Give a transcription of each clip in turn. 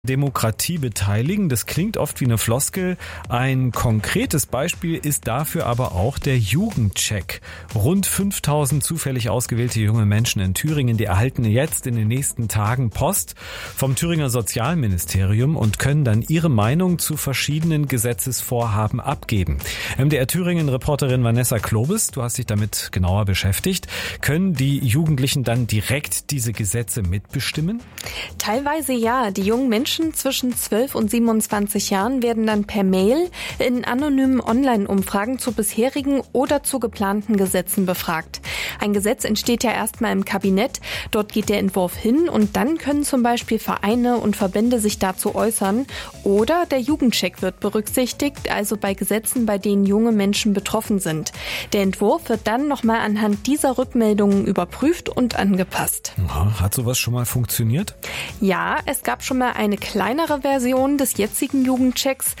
Demokratie beteiligen. Das klingt oft wie eine Floskel. Ein konkretes Beispiel ist dafür aber auch der Jugendcheck. Rund 5000 zufällig ausgewählte junge Menschen in Thüringen, die erhalten jetzt in den nächsten Tagen Post vom Thüringer Sozialministerium und können dann ihre Meinung zu verschiedenen Gesetzesvorhaben abgeben. MDR Thüringen-Reporterin Vanessa Klobes, du hast dich damit genauer beschäftigt. Können die Jugendlichen dann direkt diese Gesetze mitbestimmen? Teilweise ja. Die jungen Menschen zwischen 12 und 27 Jahren werden dann per Mail in anonymen Online-Umfragen zu bisherigen oder zu geplanten Gesetzen befragt. Ein Gesetz entsteht ja erstmal im Kabinett, dort geht der Entwurf hin und dann können zum Beispiel Vereine und Verbände sich dazu äußern oder der Jugendcheck wird berücksichtigt, also bei Gesetzen, bei denen junge Menschen betroffen sind. Der Entwurf wird dann nochmal anhand dieser Rückmeldungen überprüft und angepasst. Hat sowas schon mal funktioniert? Ja, es gab schon mal eine kleinere Version des jetzigen Jugendchecks.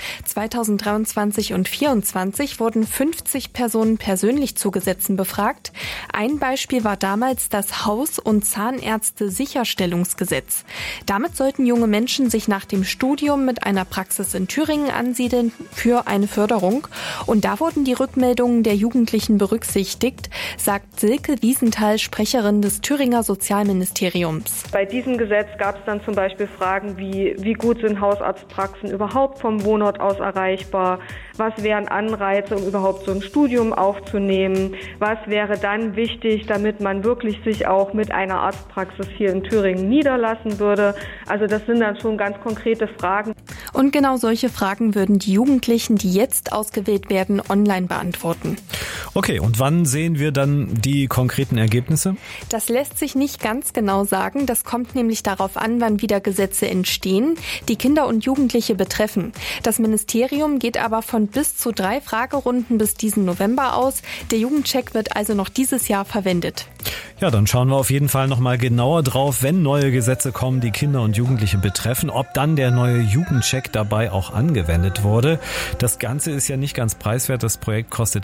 2023 und 2024 wurden 50 Personen persönlich zu Gesetzen befragt. Ein Beispiel war damals das Haus- und Zahnärzte-Sicherstellungsgesetz. Damit sollten junge Menschen sich nach dem Studium mit einer Praxis in Thüringen ansiedeln für eine Förderung. Und da wurden die Rückmeldungen der Jugendlichen berücksichtigt, sagt Silke Wiesenthal, Sprecherin des Thüringer Sozialministeriums. Bei diesem Gesetz gab es dann zum Beispiel Fragen wie gut sind Hausarztpraxen überhaupt vom Wohnort aus erreichbar? Was wären Anreize, um überhaupt so ein Studium aufzunehmen? Was wäre dann wichtig, damit man wirklich sich auch mit einer Arztpraxis hier in Thüringen niederlassen würde? Also das sind dann schon ganz konkrete Fragen. Und genau solche Fragen würden die Jugendlichen, die jetzt ausgewählt werden, online beantworten. Okay, und wann sehen wir dann die konkreten Ergebnisse? Das lässt sich nicht ganz genau sagen. Das kommt nämlich darauf an, wann wieder Gesetze entstehen, die Kinder und Jugendliche betreffen. Das Ministerium geht aber von bis zu 3 Fragerunden bis diesen November aus. Der Jugendcheck wird also noch dieses Jahr verwendet. Ja, dann schauen wir auf jeden Fall nochmal genauer drauf, wenn neue Gesetze kommen, die Kinder und Jugendliche betreffen, ob dann der neue Jugendcheck dabei auch angewendet wurde. Das Ganze ist ja nicht ganz preiswert. Das Projekt kostet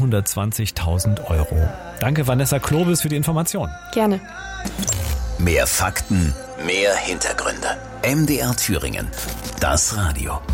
120.000 Euro. Danke, Vanessa Klobes, für die Information. Gerne. Mehr Fakten, mehr Hintergründe. MDR Thüringen. Das Radio.